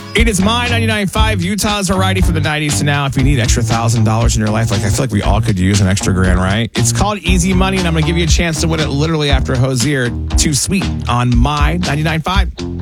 It is my 99.5 Utah's variety from the 90s to now. If you need extra $1,000 in your life, like I feel like we all could use an extra grand, right? It's called Easy Money, and I'm going to give you a chance to win it literally after Hozier. Too Sweet on my 99.5.